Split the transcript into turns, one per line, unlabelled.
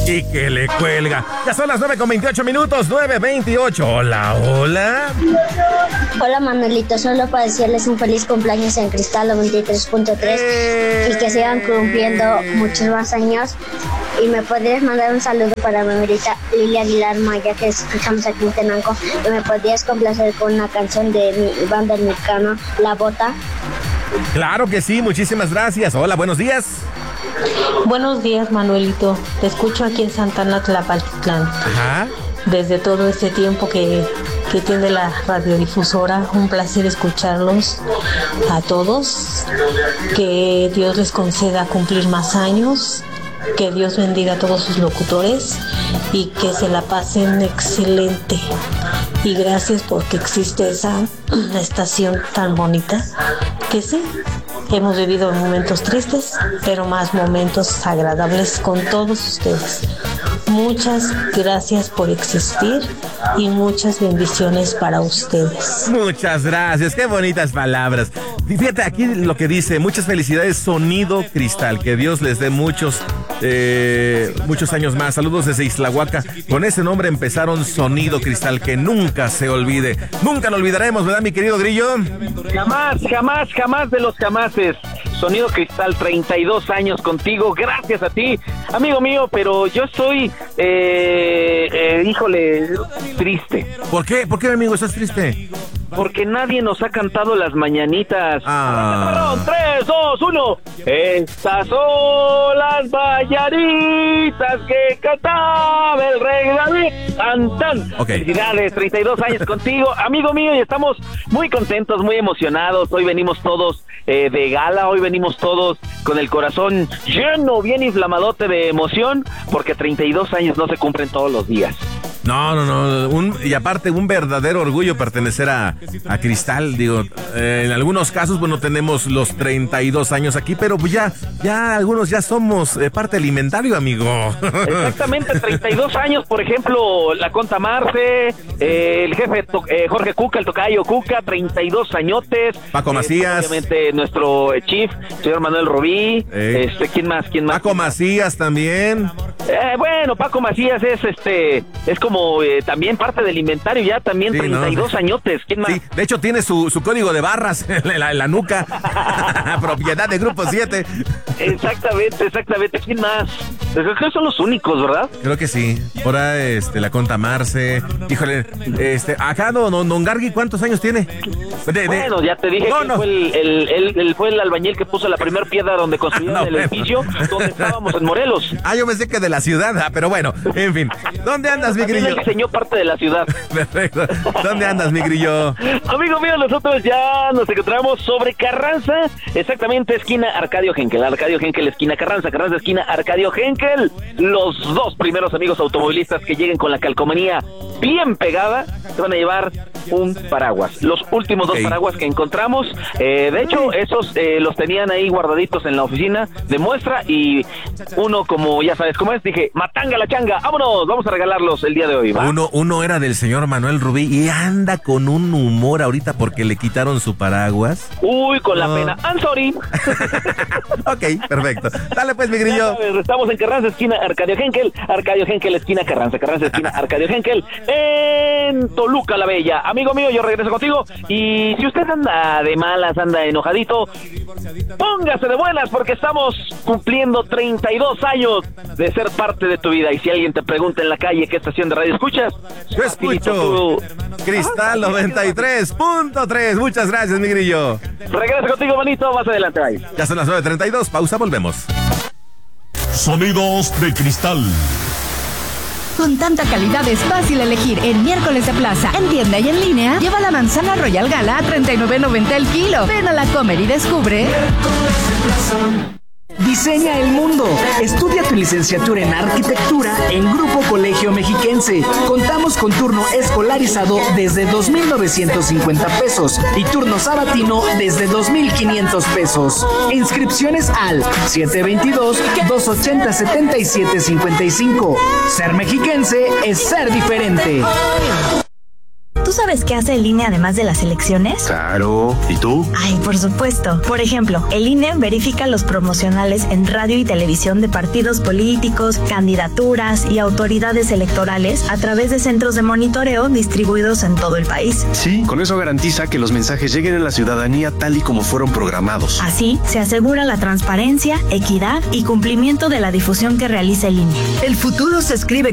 y que le cuelga. Ya son las 9:28 minutos, 9:28. Hola, hola.
Hola, Manuelito, solo para decirles un feliz cumpleaños en Cristal 93.3 y que sigan cumpliendo muchos más años. Y me podrías mandar un saludo para mi abuelita Lilia Aguilar Maya, que escuchamos aquí en Tenango. Y me podrías complacer con una canción de mi banda mexicana, La Bota.
Claro que sí, muchísimas gracias. Hola, buenos días.
Buenos días, Manuelito. Te escucho aquí en Santana Tlapaltitlán.
Ajá.
Desde todo este tiempo que tiene la radiodifusora, un placer escucharlos a todos. Que Dios les conceda cumplir más años. Que Dios bendiga a todos sus locutores y que se la pasen excelente. Y gracias porque existe esa estación tan bonita. Que sí, hemos vivido momentos tristes, pero más momentos agradables con todos ustedes. Muchas gracias por existir y muchas bendiciones para ustedes.
Muchas gracias, qué bonitas palabras. Fíjate aquí lo que dice, muchas felicidades Sonido Cristal, que Dios les dé muchos años más. Saludos desde Islahuaca, con ese nombre empezaron Sonido Cristal, que nunca se olvide. Nunca lo olvidaremos, ¿verdad, mi querido Grillo?
Jamás de los jamases. Sonido Cristal, 32 años contigo, gracias a ti, amigo mío, pero yo estoy, triste.
¿Por qué, amigo, estás triste?
Porque nadie nos ha cantado las mañanitas. 3, 2, 1. Estas son las mañanitas que cantaba el rey David. Tan.
Okay.
Felicidades, 32 años contigo, amigo mío, y estamos muy contentos, muy emocionados. Hoy venimos todos de gala, hoy venimos todos con el corazón lleno, bien inflamadote de emoción, porque 32 años no se cumplen todos los días.
No. Y aparte, un verdadero orgullo pertenecer a Cristal. Digo, en algunos casos, bueno, tenemos los 32 años aquí, pero pues ya algunos ya somos parte alimentario, amigo.
Exactamente, 32 años, por ejemplo, la Conta Marce, el jefe Jorge Cuca, el tocayo Cuca, 32 añotes.
Paco Macías.
Obviamente, nuestro chief, señor Manuel Rubí. ¿Quién más?
Paco Macías también.
Bueno, Paco Macías es como también parte del inventario, ya también sí, 32 añotes. ¿Quién más?
Sí, de hecho tiene su código de barras en la nuca. Propiedad de Grupo 7.
Exactamente. ¿Quién más? Creo que son los únicos, ¿verdad?
Creo que sí. Ahora la Conta Marce. Híjole, acá don Gargui, ¿cuántos años tiene?
Bueno, ya te dije que él fue el albañil que puso la primera piedra donde construyeron el edificio donde estábamos en Morelos.
Yo pensé que de la ciudad, pero bueno, en fin. ¿Dónde andas, mi Grillo?
Él diseñó parte de la ciudad.
Perfecto. ¿Dónde andas, mi Grillo?
Amigo mío, nosotros ya nos encontramos sobre Carranza, exactamente esquina Arcadio Henkel, esquina Carranza, esquina Arcadio Henkel. Los dos primeros amigos automovilistas que lleguen con la calcomanía bien pegada se van a llevar un paraguas. Los últimos dos paraguas que encontramos, de hecho, esos los tenían ahí guardaditos en la oficina de muestra, y uno, como ya sabes cómo es, dije, matanga la changa, vámonos, vamos a regalarlos el día de hoy, ¿va?
Uno era del señor Manuel Rubí y anda con un humor ahorita porque le quitaron su paraguas.
Uy, con la pena. I'm sorry.
Ok, perfecto. Dale pues, mi Grillo.
Estamos en Carranza, esquina Arcadio Henkel, esquina Carranza, esquina Arcadio Henkel, en Toluca la Bella. Amigo mío, yo regreso contigo, y si usted anda de malas, anda enojadito, póngase de buenas porque estamos cumpliendo 32 años de ser parte de tu vida. Y si alguien te pregunta en la calle qué estación de radio escuchas,
yo escucho Cristal 93.3. Muchas gracias, mi Grillo.
Regreso contigo, manito, más adelante, bye.
Ya son las 9:32, pausa, volvemos.
Sonidos de Cristal.
Con tanta calidad es fácil elegir. En miércoles de plaza, en tienda y en línea, lleva la manzana Royal Gala a $39.90 el kilo. Ven a la Comer y descubre.
Diseña el mundo. Estudia tu licenciatura en arquitectura en Grupo Colegio Mexiquense. Contamos con turno escolarizado desde 2,950 pesos y turno sabatino desde 2,500 pesos. Inscripciones al 722-280-7755. Ser mexiquense es ser diferente.
¿tú sabes qué hace el INE además de las elecciones?
Claro. ¿Y tú?
Ay, por supuesto. Por ejemplo, el INE verifica los promocionales en radio y televisión de partidos políticos, candidaturas y autoridades electorales a través de centros de monitoreo distribuidos en todo el país.
Sí, con eso garantiza que los mensajes lleguen a la ciudadanía tal y como fueron programados.
Así, se asegura la transparencia, equidad y cumplimiento de la difusión que realiza el INE.
El futuro se escribe